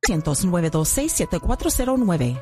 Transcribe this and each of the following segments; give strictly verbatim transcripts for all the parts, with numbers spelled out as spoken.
ochocientos, nueve dos seis, siete cuatro cero nueve.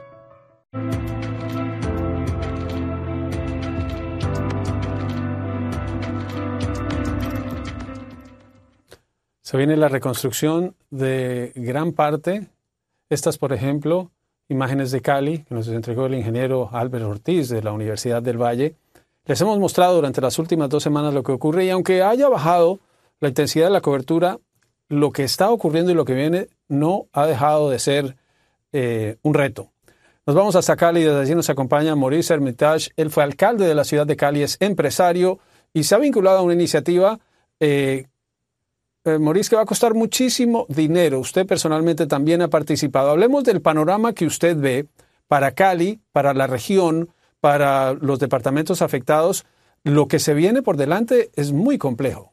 Se viene la reconstrucción de gran parte. Estas, por ejemplo, imágenes de Cali, que nos entregó el ingeniero Albert Ortiz de la Universidad del Valle. Les hemos mostrado durante las últimas dos semanas lo que ocurre y aunque haya bajado la intensidad de la cobertura, lo que está ocurriendo y lo que viene no ha dejado de ser eh, un reto. Nos vamos hasta Cali y desde allí nos acompaña Maurice Hermitage. Él fue alcalde de la ciudad de Cali, es empresario y se ha vinculado a una iniciativa eh, Eh, Maurice, que va a costar muchísimo dinero. Usted personalmente también ha participado. Hablemos del panorama que usted ve para Cali, para la región, para los departamentos afectados. Lo que se viene por delante es muy complejo.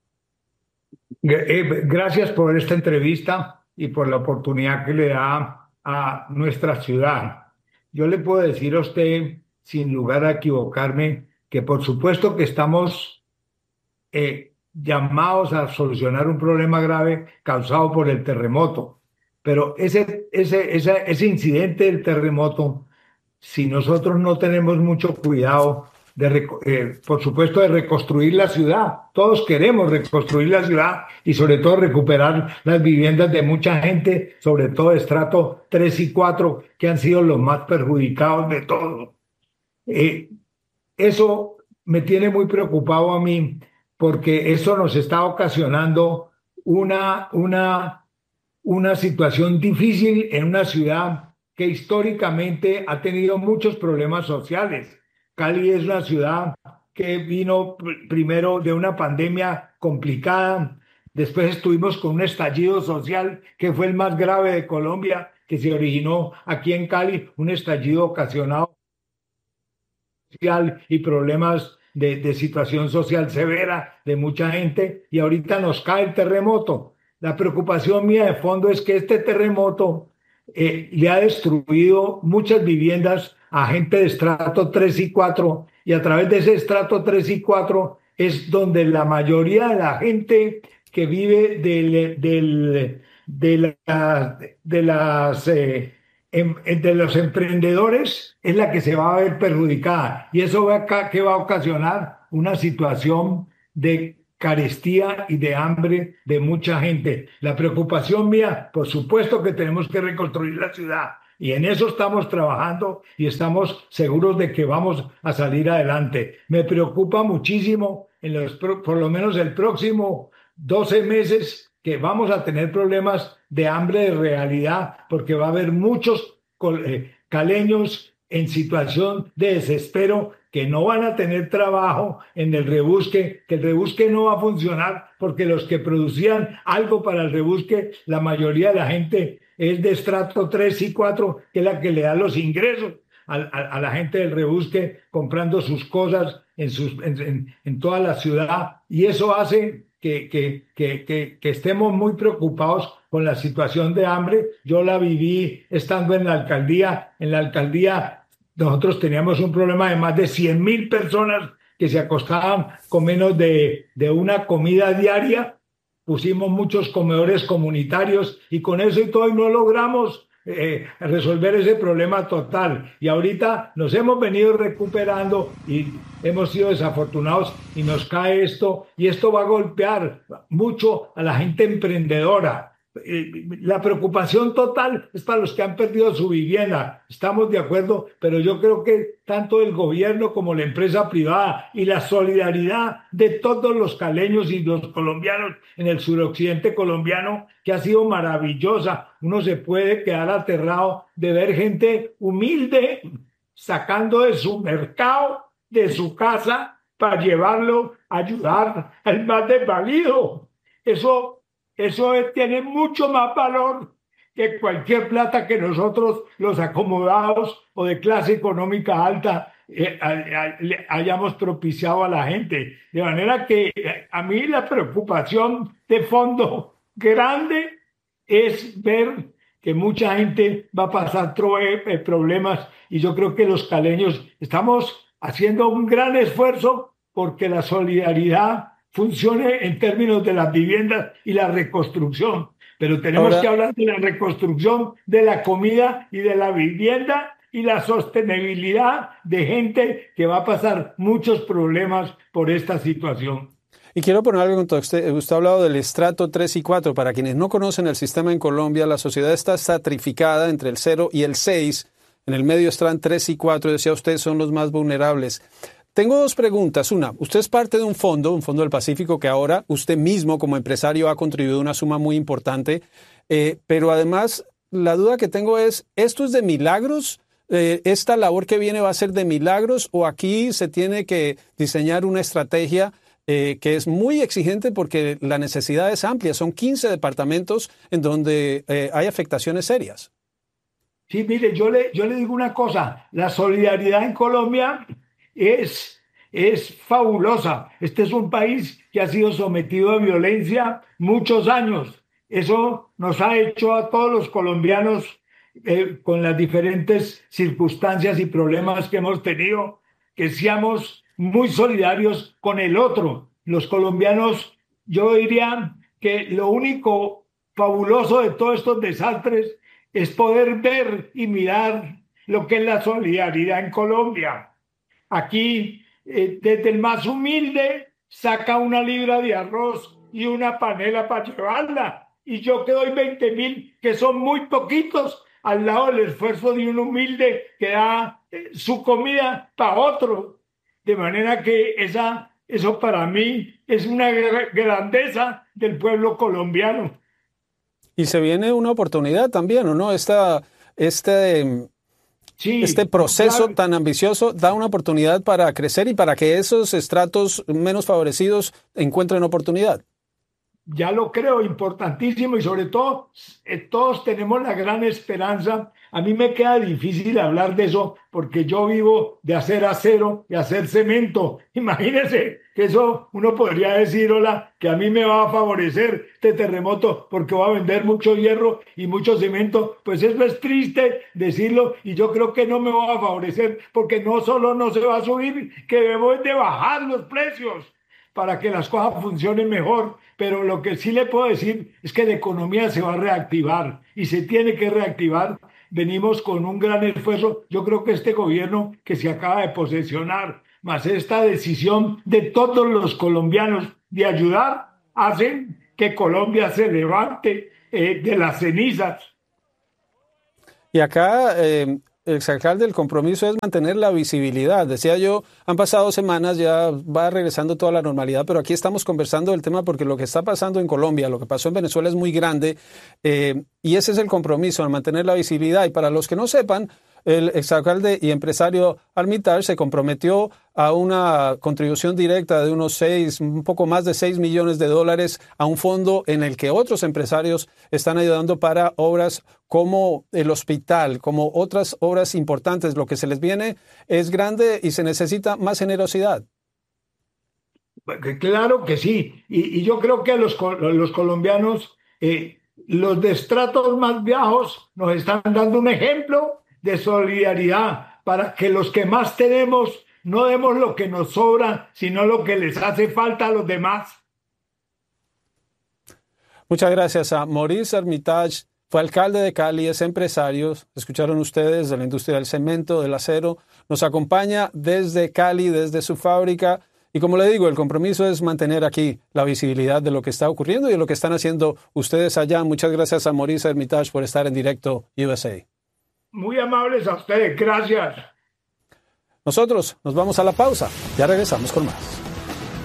Gracias por esta entrevista y por la oportunidad que le da a nuestra ciudad. Yo le puedo decir a usted, sin lugar a equivocarme, que por supuesto que estamos eh, llamados a solucionar un problema grave causado por el terremoto. Pero ese, ese, ese, ese incidente del terremoto, si nosotros no tenemos mucho cuidado, de, eh, por supuesto, de reconstruir la ciudad. Todos queremos reconstruir la ciudad y sobre todo recuperar las viviendas de mucha gente, sobre todo de estrato tres y cuatro, que han sido los más perjudicados de todo. Eh, eso me tiene muy preocupado a mí, porque eso nos está ocasionando una, una, una situación difícil en una ciudad que históricamente ha tenido muchos problemas sociales. Cali es una ciudad que vino primero de una pandemia complicada, después estuvimos con un estallido social que fue el más grave de Colombia, que se originó aquí en Cali, un estallido ocasionado social y problemas De, de situación social severa de mucha gente, y ahorita nos cae el terremoto. La preocupación mía de fondo es que este terremoto eh, le ha destruido muchas viviendas a gente de estrato tres y cuatro, y a través de ese estrato tres y cuatro es donde la mayoría de la gente que vive del, del, de, la, de las... Eh, de los emprendedores es la que se va a ver perjudicada, y eso va a, que va a ocasionar una situación de carestía y de hambre de mucha gente. La preocupación mía, por supuesto que tenemos que reconstruir la ciudad, y en eso estamos trabajando y estamos seguros de que vamos a salir adelante. Me preocupa muchísimo, en los, por lo menos el próximo doce meses, que vamos a tener problemas de hambre de realidad, porque va a haber muchos caleños en situación de desespero que no van a tener trabajo en el rebusque, que el rebusque no va a funcionar porque los que producían algo para el rebusque, la mayoría de la gente es de estrato tres y cuatro, que es la que le da los ingresos a, a, a la gente del rebusque comprando sus cosas en, sus, en, en, en toda la ciudad, y eso hace Que, que, que, que, que estemos muy preocupados con la situación de hambre. Yo la viví estando en la alcaldía. En la alcaldía nosotros teníamos un problema de más de cien mil personas que se acostaban con menos de, de una comida diaria. Pusimos muchos comedores comunitarios y con eso y todo y no logramos eh, resolver ese problema total. Y ahorita nos hemos venido recuperando y hemos sido desafortunados y nos cae esto, y esto va a golpear mucho a la gente emprendedora. La preocupación total es para los que han perdido su vivienda, estamos de acuerdo, pero yo creo que tanto el gobierno como la empresa privada y la solidaridad de todos los caleños y los colombianos en el suroccidente colombiano, que ha sido maravillosa. Uno se puede quedar aterrado de ver gente humilde sacando de su mercado, de su casa, para llevarlo a ayudar al más desvalido. Eso Eso tiene mucho más valor que cualquier plata que nosotros, los acomodados o de clase económica alta, eh, a, a, hayamos propiciado a la gente. De manera que a mí la preocupación de fondo grande es ver que mucha gente va a pasar problemas, y yo creo que los caleños estamos haciendo un gran esfuerzo porque la solidaridad funcione en términos de las viviendas y la reconstrucción. pero tenemos Ahora, que hablar de la reconstrucción de la comida y de la vivienda y la sostenibilidad de gente que va a pasar muchos problemas por esta situación. y quiero poner algo en contexto. Usted, usted ha hablado del estrato tres y cuatro. Para quienes no conocen el sistema en Colombia, la sociedad está estratificada entre el cero y el seis. En el medio están tres y cuatro. Decía usted, son los más vulnerables. Tengo dos preguntas. Una, usted es parte de un fondo, un fondo del Pacífico, que ahora usted mismo como empresario ha contribuido una suma muy importante. Eh, pero además, la duda que tengo es, ¿esto es de milagros? Eh, ¿Esta labor que viene va a ser de milagros o aquí se tiene que diseñar una estrategia eh, que es muy exigente porque la necesidad es amplia? Son quince departamentos en donde eh, hay afectaciones serias. Sí, mire, yo le, yo le digo una cosa, la solidaridad en Colombia es, es fabulosa. Este es un país que ha sido sometido a violencia muchos años. Eso nos ha hecho a todos los colombianos, eh, con las diferentes circunstancias y problemas que hemos tenido, que seamos muy solidarios con el otro. Los colombianos, yo diría que lo único fabuloso de todos estos desastres es poder ver y mirar lo que es la solidaridad en Colombia. Aquí, eh, desde el más humilde, saca una libra de arroz y una panela para llevarla. Y yo que doy veinte mil, que son muy poquitos, al lado del esfuerzo de un humilde que da eh, su comida para otro. De manera que esa, eso para mí es una grandeza del pueblo colombiano. Y se viene una oportunidad también, ¿o no? Esta, este, Sí, este proceso claro. tan ambicioso da una oportunidad para crecer y para que esos estratos menos favorecidos encuentren oportunidad. Ya lo creo, importantísimo, y sobre todo eh, todos tenemos la gran esperanza. A mí me queda difícil hablar de eso porque yo vivo de hacer acero y hacer cemento. Imagínense que eso uno podría decir, hola, que a mí me va a favorecer este terremoto porque voy a vender mucho hierro y mucho cemento. Pues eso es triste decirlo y yo creo que no me va a favorecer porque no solo no se va a subir, que debemos de bajar los precios para que las cosas funcionen mejor, pero lo que sí le puedo decir es que la economía se va a reactivar y se tiene que reactivar. Venimos con un gran esfuerzo. Yo creo que este gobierno que se acaba de posesionar, más esta decisión de todos los colombianos de ayudar, hacen que Colombia se levante eh, de las cenizas. Y acá, eh, el exalcalde, el compromiso es mantener la visibilidad. Decía yo, han pasado semanas, ya va regresando toda la normalidad, pero aquí estamos conversando del tema porque lo que está pasando en Colombia, lo que pasó en Venezuela es muy grande, eh, y ese es el compromiso, mantener la visibilidad. Y para los que no sepan, el exalcalde y empresario Armitage se comprometió a una contribución directa de unos seis, un poco más de seis millones de dólares a un fondo en el que otros empresarios están ayudando para obras como el hospital, como otras obras importantes. Lo que se les viene es grande y se necesita más generosidad. Claro que sí, y, y yo creo que los, los colombianos, eh, los de estratos más bajos, nos están dando un ejemplo de solidaridad para que los que más tenemos no demos lo que nos sobra, sino lo que les hace falta a los demás. Muchas gracias a Maurice Armitage. Fue alcalde de Cali, es empresario. Escucharon ustedes de la industria del cemento, del acero. Nos acompaña desde Cali, desde su fábrica. Y como le digo, el compromiso es mantener aquí la visibilidad de lo que está ocurriendo y de lo que están haciendo ustedes allá. Muchas gracias a Maurice Armitage por estar en directo U S A. Muy amables a ustedes, gracias. Nosotros nos vamos a la pausa. Ya regresamos con más.